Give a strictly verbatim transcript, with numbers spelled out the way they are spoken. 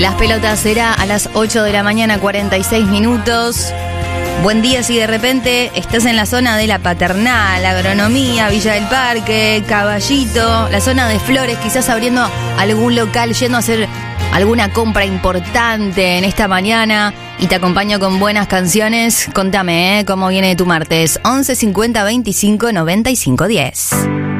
Las pelotas será a las ocho de la mañana, cuarenta y seis minutos. Buen día si de repente estás en la zona de la Paternal, Agronomía, Villa del Parque, Caballito, la zona de Flores, quizás abriendo algún local, yendo a hacer alguna compra importante en esta mañana y te acompaño con buenas canciones. Contame, ¿eh? ¿Cómo viene tu martes? once cincuenta veinticinco noventa y cinco diez.